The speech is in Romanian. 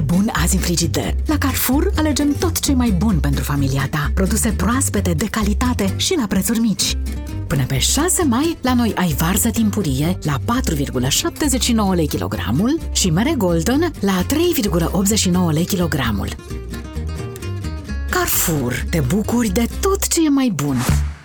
bun azi în frigider? La Carrefour alegem tot ce e mai bun pentru familia ta. Produse proaspete, de calitate și la prețuri mici. Până pe 6 mai, la noi ai varză timpurie la 4,79 lei kilogramul și mere Golden la 3,89 lei kilogramul. Carrefour, te bucuri de tot ce e mai bun!